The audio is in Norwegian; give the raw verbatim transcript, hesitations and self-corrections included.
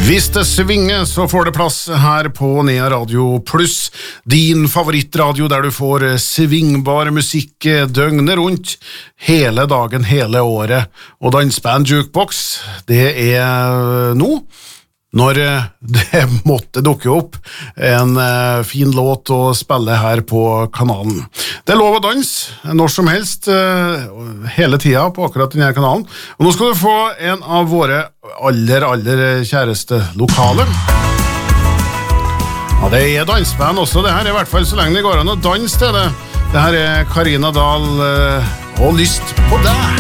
Hvis det svinger, så får det plass her på Nea Radio Plus, din favorittradio der du får svingbar musikk døgnet rundt, hele dagen, hele året. Og Dansband Jukebox, det er nå, når det måtte dukke opp en fin låt å spille her på kanalen. Det er lov å danse når som helst, hele tiden på akkurat denne kanalen. Og nå skal du få en av våre aller, aller kjæreste lokale. Ja, det er dansband også, det her er i hvert fall så lenge det går an å danse til det. Det her er Karina Dahl og Lyst på deg.